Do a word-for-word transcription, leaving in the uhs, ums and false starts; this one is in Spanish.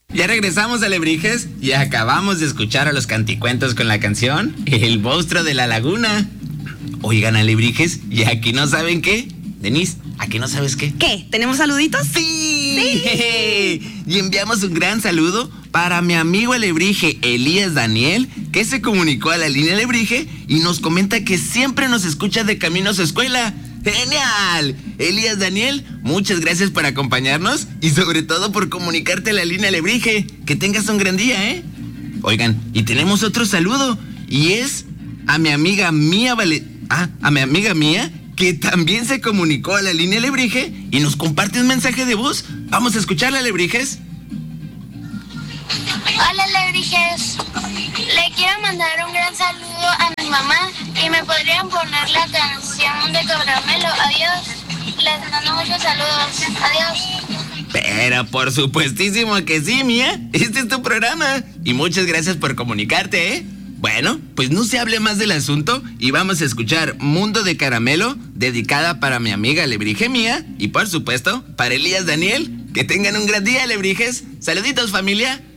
Ya regresamos, alebrijes, y acabamos de escuchar a los canticuentos con la canción El monstruo de la laguna. Oigan, alebrijes, ¿y aquí no saben qué? Denise, ¿aquí no sabes qué? ¿Qué? ¿Tenemos saluditos? ¡Sí! ¡Sí! Y enviamos un gran saludo para mi amigo alebrije Elías Daniel, que se comunicó a la línea alebrije y nos comenta que siempre nos escucha de camino a su escuela. ¡Genial! Elías Daniel, muchas gracias por acompañarnos y sobre todo por comunicarte a la línea alebrije. Que tengas un gran día, ¿eh? Oigan, y tenemos otro saludo y es a mi amiga Mía Vale... Ah, a mi amiga Mía, que también se comunicó a la línea alebrije y nos comparte un mensaje de voz. Vamos a escucharla, alebrijes. Hola, alebrijes. Le quiero mandar un gran saludo a mi mamá y me podrían poner la canción de Caramelo. Adiós. Les mando muchos saludos. Adiós. Pero por supuestísimo que sí, Mía. Este es tu programa. Y muchas gracias por comunicarte, ¿eh? Bueno, pues no se hable más del asunto y vamos a escuchar Mundo de Caramelo, dedicada para mi amiga alebrije Mía y por supuesto para Elías Daniel. Que tengan un gran día, alebrijes. Saluditos, familia.